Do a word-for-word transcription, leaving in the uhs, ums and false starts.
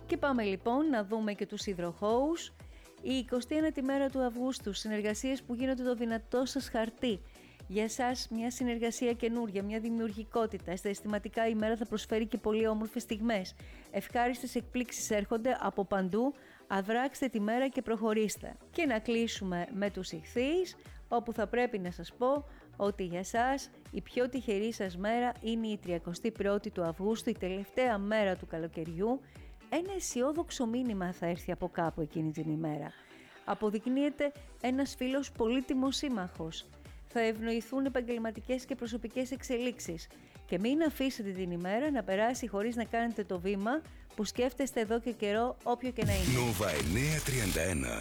Και πάμε λοιπόν να δούμε και τους υδροχόους. Η εικοστή ένατη μέρα του Αυγούστου, συνεργασίες που γίνονται το δυνατό σας χαρτί. Για εσάς μια συνεργασία καινούρια, μια δημιουργικότητα. Στα αισθηματικά η μέρα θα προσφέρει και πολύ όμορφες στιγμές. Ευχάριστες εκπλήξεις έρχονται από παντού. Αδράξτε τη μέρα και προχωρήστε. Και να κλείσουμε με τους Ιχθύες, όπου θα πρέπει να σας πω ότι για σας η πιο τυχερή σας μέρα είναι η τριακοστή πρώτη του Αυγούστου, η τελευταία μέρα του καλοκαιριού. Ένα αισιόδοξο μήνυμα θα έρθει από κάπου εκείνη την ημέρα. Αποδεικνύεται ένας φίλος πολύτιμος σύμμαχος. Θα ευνοηθούν επαγγελματικές και προσωπικές εξελίξεις. Και μην αφήσετε την ημέρα να περάσει χωρίς να κάνετε το βήμα που σκέφτεστε εδώ και καιρό, όποιο και να είναι. Nova εννιακόσια τριάντα ένα